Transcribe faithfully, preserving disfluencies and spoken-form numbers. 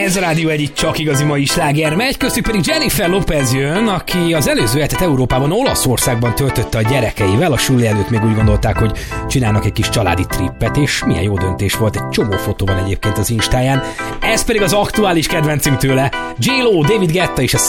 Ez a Rádió egy csak igazi mai sláger megy, köztük pedig Jennifer Lopez jön, aki az előző hetet Európában, Olaszországban töltötte a gyerekeivel. A suli előtt még úgy gondolták, hogy csinálnak egy kis családi trippet, és milyen jó döntés volt, egy csomó fotó van egyébként az Instáján. Ez pedig az aktuális kedvencünk tőle, J-Lo, David Guetta és a